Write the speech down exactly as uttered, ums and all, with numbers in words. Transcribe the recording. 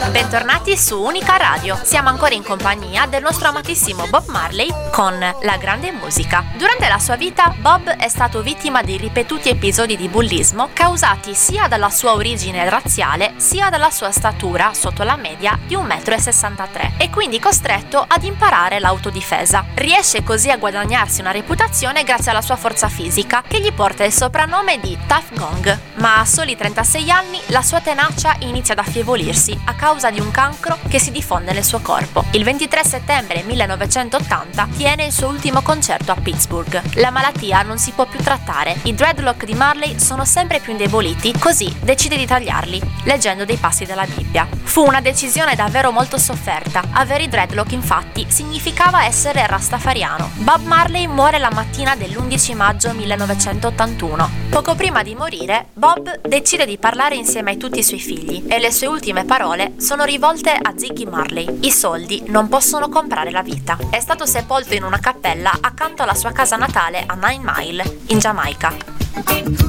Bentornati su Unica Radio. Siamo ancora in compagnia del nostro amatissimo Bob Marley con La grande musica. Durante la sua vita, Bob è stato vittima di ripetuti episodi di bullismo causati sia dalla sua origine razziale sia dalla sua statura sotto la media di un metro e sessantatré e quindi costretto ad imparare l'autodifesa. Riesce così a guadagnarsi una reputazione grazie alla sua forza fisica che gli porta il soprannome di Tough Gong, ma a soli trentasei anni la sua tenacia inizia ad affievolirsi a causa di un cancro che si diffonde nel suo corpo. Il ventitré settembre millenovecentottanta tiene il suo ultimo concerto a Pittsburgh. La malattia non si può più trattare, i dreadlock di Marley sono sempre più indeboliti, così decide di tagliarli, leggendo dei passi della Bibbia. Fu una decisione davvero molto sofferta. Avere i dreadlock infatti significava essere rastafariano. Bob Marley muore la mattina dell'undici maggio millenovecentottantuno. Poco prima di morire, Bob decide di parlare insieme a tutti i suoi figli e le sue ultime parole sono rivolte a Ziggy Marley: i soldi non possono comprare la vita. È stato sepolto in una cappella accanto alla sua casa natale a Nine Mile, in Giamaica.